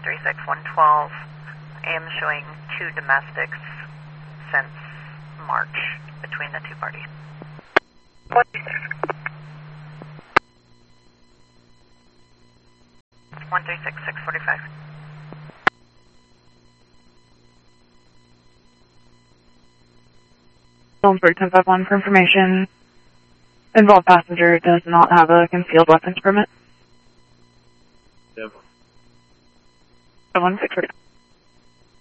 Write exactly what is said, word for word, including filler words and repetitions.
three six one twelve. I am showing two domestics since March between the two parties. one three six, six forty-five. Williamsburg ten five one for information. Involved passenger does not have a concealed weapons permit. Yep. five one six forty-five.